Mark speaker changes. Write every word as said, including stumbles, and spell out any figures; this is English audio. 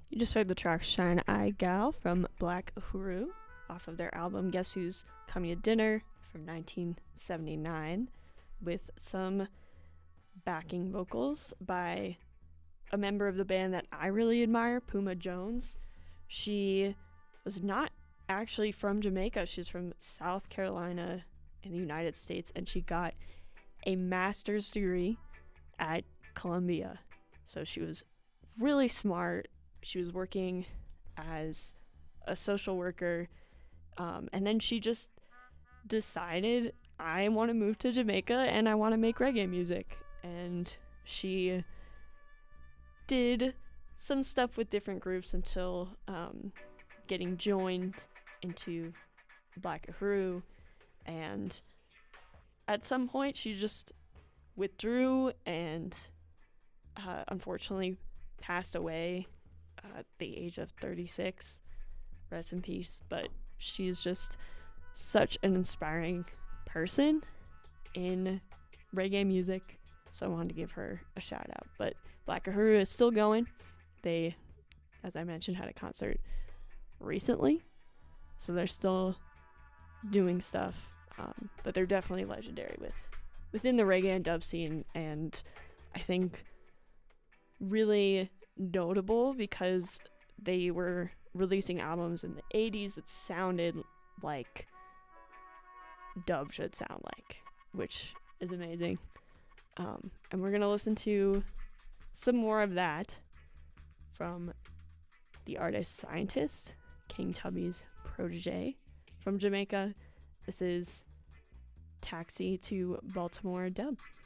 Speaker 1: You just heard the track Shine Eye Gal from Black Uhuru off of their album Guess Who's Coming to Dinner from nineteen seventy-nine, with some backing vocals by a member of the band that I really admire, Puma Jones. She was not actually from Jamaica. She's from South Carolina in the United States, and she got a master's degree at Columbia. So she was really smart. She was working as a social worker, um, and then she just decided, I want to move to Jamaica and I want to make reggae music. And she did some stuff with different groups until um, getting joined into Black Uhuru, and at some point she just withdrew and uh, unfortunately passed away at the age of thirty-six. Rest in peace. But she's just such an inspiring person in reggae music, so I wanted to give her a shout out. But Black Uhuru is still going. They, as I mentioned, had a concert recently, so they're still doing stuff, um, but they're definitely legendary with within the reggae and dub scene, and I think really notable because they were releasing albums in the eighties that sounded like dub should sound like, which is amazing. Um, and we're gonna listen to some more of that from the artist Scientist, King Tubby's protege from Jamaica. This is Taxi to Baltimore dub.